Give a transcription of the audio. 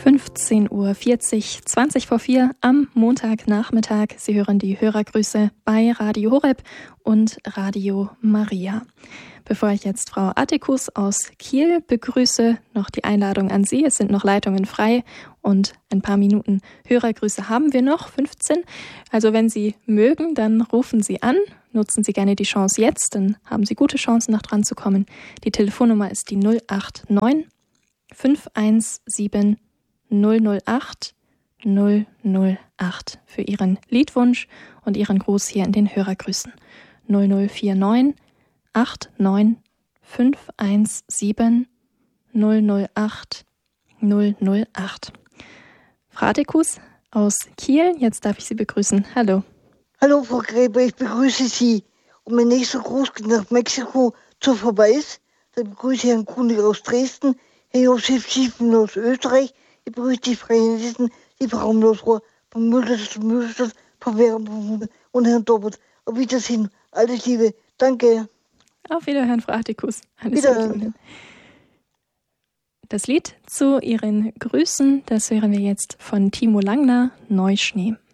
15:40 Uhr, 20 vor 4 am Montagnachmittag. Sie hören die Hörergrüße bei Radio Horeb und Radio Maria. Bevor ich jetzt Frau Attikus aus Kiel begrüße, noch die Einladung an Sie. Es sind noch Leitungen frei und ein paar Minuten Hörergrüße haben wir noch, 15. Also wenn Sie mögen, dann rufen Sie an. Nutzen Sie gerne die Chance jetzt, dann haben Sie gute Chancen, noch dran zu kommen. Die Telefonnummer ist die 089 517 008 008 für Ihren Liedwunsch und Ihren Gruß hier in den Hörergrüßen. 0049 89 517 008 008. Frau Attikus aus Kiel, jetzt darf ich Sie begrüßen. Hallo. Hallo Frau Gräber, ich begrüße Sie. Und mein nächster Gruß geht nach Mexiko zur Verweis. Dann begrüße ich Herrn Kunig aus Dresden, Herr Josef Schiefen aus Österreich. Ich begrüße die Freien Hessen, die Frau Losrohr von Müllstadt zu Müllstadt, von Vera und Herrn Dobbert. Auf Wiedersehen. Alles Liebe. Danke. Auf Wiederhören, Frau Attikus. Alles Gute. Das Lied zu Ihren Grüßen, das hören wir jetzt von Timo Langner, Neuschnee.